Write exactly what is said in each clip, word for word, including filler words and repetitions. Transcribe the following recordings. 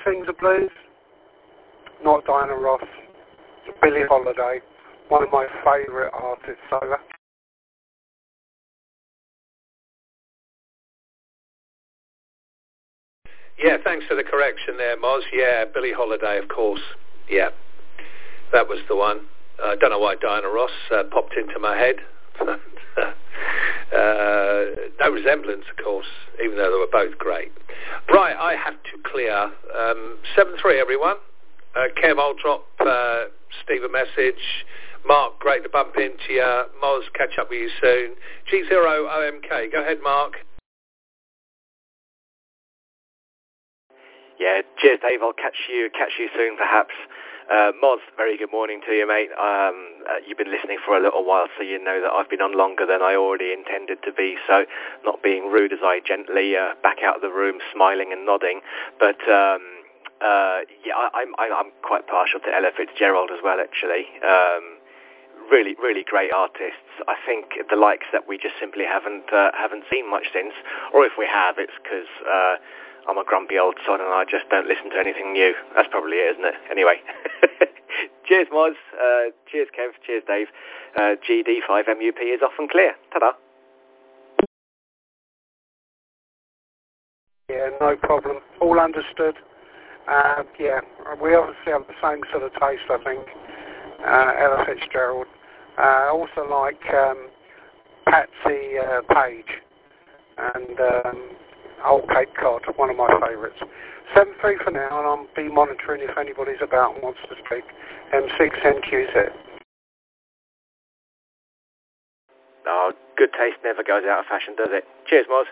Sings the Blues, not Diana Ross, it's Billie Holiday, one of my favourite artists, over. Yeah, thanks for the correction there, Moz. Yeah, Billie Holiday, of course. Yeah, that was the one. I uh, don't know why Diana Ross uh, popped into my head. uh, no resemblance, of course, even though they were both great. Right, I have to clear. Um, seven three, everyone. Uh, Kev, I'll drop uh, Steve a message. Mark, great to bump into you. Moz, catch up with you soon. G zero O M K. Go ahead, Mark. Yeah, cheers, Dave. I'll catch you catch you soon, perhaps. Uh, Moz, very good morning to you, mate. Um, uh, you've been listening for a little while, so you know that I've been on longer than I already intended to be, so not being rude as I gently uh, back out of the room, smiling and nodding. But, um, uh, yeah, I, I'm, I'm quite partial to Ella Fitzgerald as well, actually. Um, really, really great artists. I think the likes that we just simply haven't uh, haven't seen much since, or if we have, it's because... Uh, I'm a grumpy old sod and I just don't listen to anything new. That's probably it, isn't it? Anyway. Cheers, Moz. Uh, cheers, Kev. Cheers, Dave. Uh, G D five M U P is off and clear. Ta-da. Yeah, no problem. All understood. Uh, yeah, we obviously have the same sort of taste, I think. Uh, Ella Fitzgerald. Uh, I also like um, Patsy uh, Page and... Um, Old Cape Cod, one of my favourites. seven three for now, and I'll be monitoring if anybody's about and wants to speak. M six N Q Z. Oh, good taste never goes out of fashion, does it? Cheers, Moz.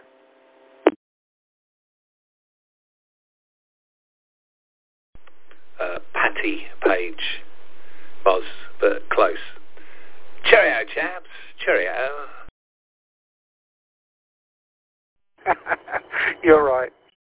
Uh, Patty Page. Moz, but close. Cheerio, chaps. Cheerio. You're right.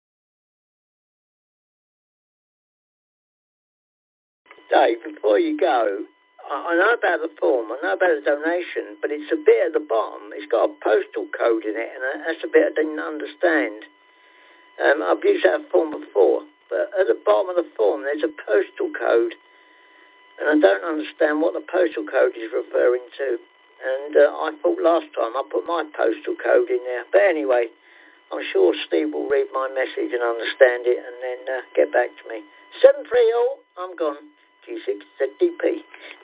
Dave, before you go, I know about the form, I know about the donation, but it's a bit at the bottom. It's got a postal code in it, and that's a bit I didn't understand. Um, I've used that form before, but at the bottom of the form there's a postal code, and I don't understand what the postal code is referring to. And uh, I thought last time I put my postal code in there. But anyway, I'm sure Steve will read my message and understand it and then uh, get back to me. seven three oh, I'm gone. G six Z D P.